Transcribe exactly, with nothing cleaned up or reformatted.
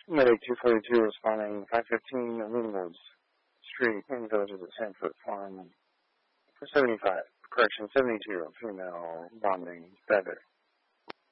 Medic two forty-two responding five fifteen Linwood Street in the village of the Sanford Farm for seventy-five. Correction, seventy-two, female bonding better.